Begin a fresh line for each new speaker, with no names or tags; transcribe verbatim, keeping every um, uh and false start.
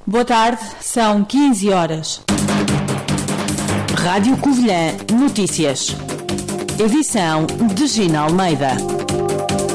Boa tarde, são quinze horas. Rádio Covilhã Notícias. Edição de Gina Almeida.